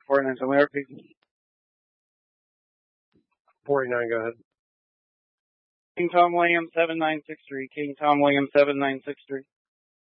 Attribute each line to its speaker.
Speaker 1: 49, tell me repeat.
Speaker 2: 49, go ahead.
Speaker 1: King Tom Williams 7963. King Tom Williams 7963.